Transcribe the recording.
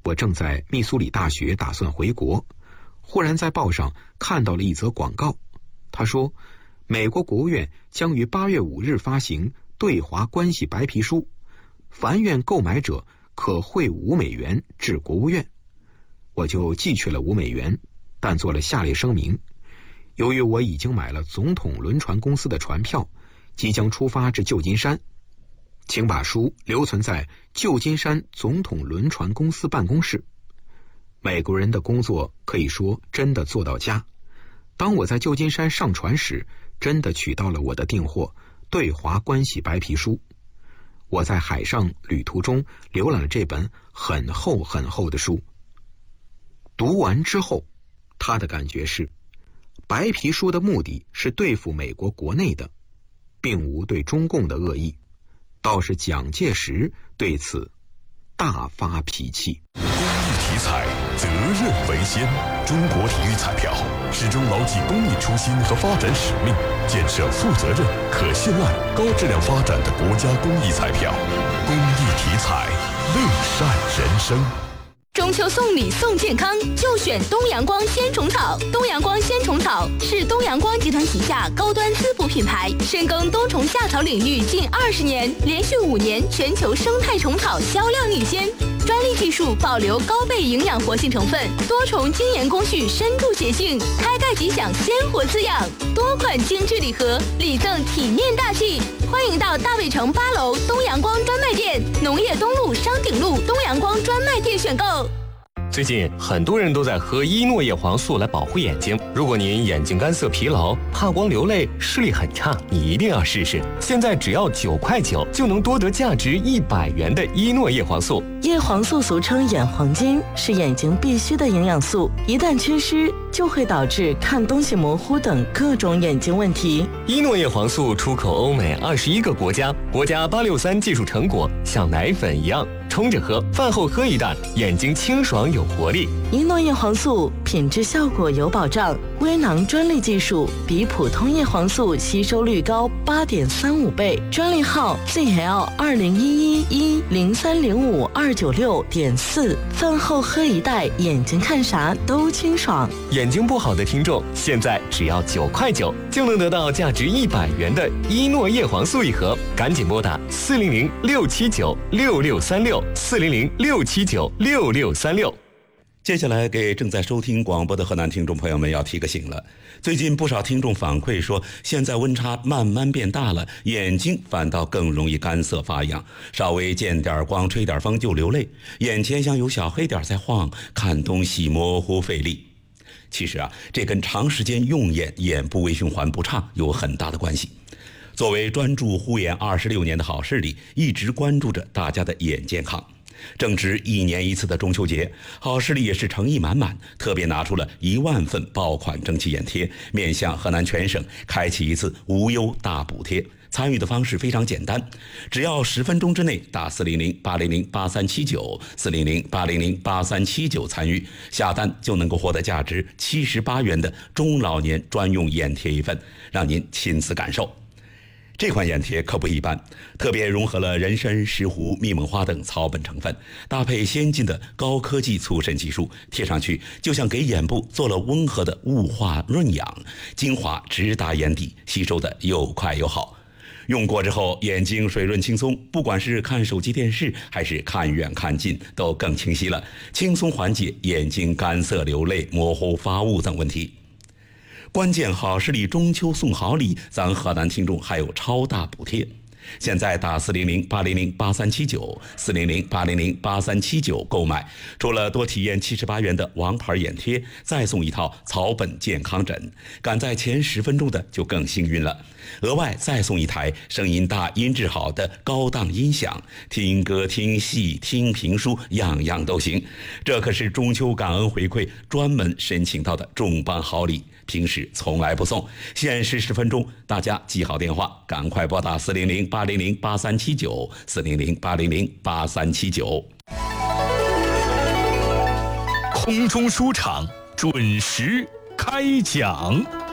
我正在密苏里大学打算回国，忽然在报上看到了一则广告。他说，美国国务院将于8月5日发行对华关系白皮书，凡愿购买者可汇5美元至国务院。我就寄去了5美元，但做了下列声明：由于我已经买了总统轮船公司的船票，即将出发至旧金山，请把书留存在旧金山总统轮船公司办公室。美国人的工作可以说真的做到家。当我在旧金山上船时，真的取到了我的订货对华关系白皮书。我在海上旅途中浏览了这本很厚很厚的书，读完之后，他的感觉是，白皮书的目的是对付美国国内的，并无对中共的恶意，倒是蒋介石对此大发脾气。 公益题材，责任为先。中国体育彩票始终牢记公益初心和发展使命，建设负责任、可信赖、高质量发展的国家公益彩票。公益题材，乐善人生。 中秋送礼送健康，就选东阳光鲜虫草。东阳光鲜虫草是东阳光集团旗下高端滋补品牌，深耕冬虫夏草领域近20年，连续5年全球生态虫草销量领先。专利技术保留高倍营养活性成分，多重精研工序深度洁净，开盖即享鲜活滋养。多款精致礼盒，礼赠体面大气。欢迎到大卫城8楼东阳光专卖店、农业东路商鼎路东阳光专卖店选购。 最近很多人都在喝伊诺叶黄素来保护眼睛。如果您眼睛干涩疲劳、怕光流泪、视力很差，你一定要试试。现在只要9块9就能多得价值100元的伊诺叶黄素。 叶黄素俗称眼黄金，是眼睛必需的营养素，一旦缺失就会导致看东西模糊等各种眼睛问题。 伊诺叶黄素出口欧美21个国家，国家863技术成果，像奶粉一样冲着喝，饭后喝一袋，眼睛清爽有活力。 伊诺叶黄素品质效果有保障，微囊专利技术，比普通叶黄素吸收率高8.35倍，专利号 ZL201110305296.4。饭后喝一袋，眼睛看啥都清爽。 眼睛不好的听众，现在只要9块9就能得到价值100元的伊诺叶黄素一盒，赶紧拨打400-679-6636，400-679-6636。 接下来给正在收听广播的河南听众朋友们要提个醒了，最近不少听众反馈说，现在温差慢慢变大了，眼睛反倒更容易干涩发痒，稍微见点光吹点风就流泪，眼前像有小黑点在晃，看东西模糊费力。其实这跟长时间用眼、眼部微循环不畅有很大的关系。作为专注护眼26年的好视力，一直关注着大家的眼健康。正值1年1次的中秋节，好视力也是诚意满满，特别拿出了1万份爆款蒸汽眼贴，面向河南全省开启一次无忧大补贴。参与的方式非常简单，只要10分钟之内打400-800-8379，400-800-8379参与下单，就能够获得价值78元的中老年专用眼贴一份，让您亲自感受。这款眼贴可不一般，特别融合了人参、石斛、蜜蒙花等草本成分，搭配先进的高科技促渗技术，贴上去就像给眼部做了温和的雾化润养，精华直达眼底，吸收的又快又好。用过之后，眼睛水润轻松，不管是看手机电视还是看远看近都更清晰了，轻松缓解眼睛干涩流泪、模糊发雾等问题。关键好视力中秋送好礼，咱河南听众还有超大补贴。现在打400-800-8379，400-800-8379购买，除了多体验78元的王牌眼贴，再送一套草本健康枕，赶在前10分钟的就更幸运了。额外再送一台声音大、音质好的高档音响，听歌、听戏、听评书，样样都行。这可是中秋感恩回馈专门申请到的重磅好礼，平时从来不送，限时10分钟，大家记好电话，赶快拨打400-800-8379，400-800-8379。 空中书场准时开讲。